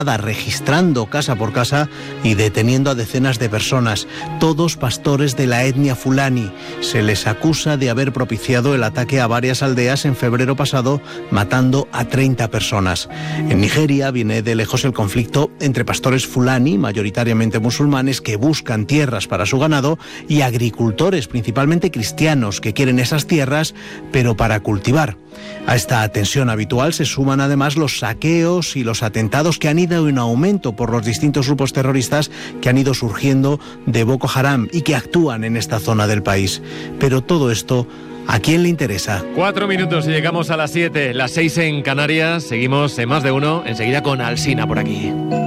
registrando casa por casa y deteniendo a decenas de personas, todos pastores de la etnia fulani. Se les acusa de haber propiciado el ataque a varias aldeas en febrero pasado, matando a 30 personas. En Nigeria viene de lejos el conflicto entre pastores fulani, mayoritariamente musulmanes, que buscan tierras para su ganado, y agricultores, principalmente cristianos, que quieren esas tierras, pero para cultivar. A esta tensión habitual se suman además los saqueos y los atentados que han ido en aumento por los distintos grupos terroristas que han ido surgiendo de Boko Haram y que actúan en esta zona del país. Pero todo esto, ¿a quién le interesa? 4 minutos y llegamos a las 7, las 6 en Canarias. Seguimos en Más de Uno, enseguida con Alsina por aquí.